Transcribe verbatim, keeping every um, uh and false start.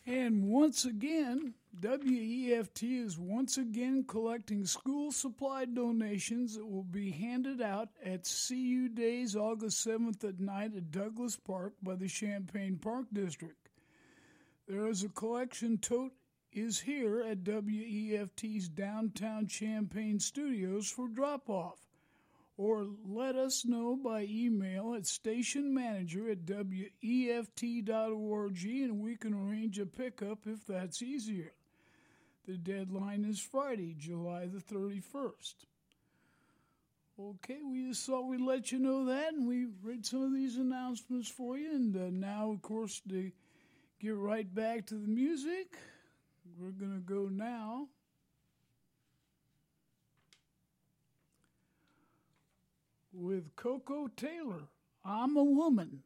And once again, W E F T is once again collecting school supply donations that will be handed out at C U Days August seventh at night at Douglas Park by the Champaign Park District. There is a collection tote is here at W E F T's downtown Champaign studios for drop-off. Or let us know by email at stationmanager at W E F T dot org and we can arrange a pickup if that's easier. The deadline is Friday, July the thirty-first. Okay, we just thought we'd let you know that, and we read some of these announcements for you. And uh, now, of course, to get right back to the music, we're going to go now with Coco Taylor, I'm a Woman.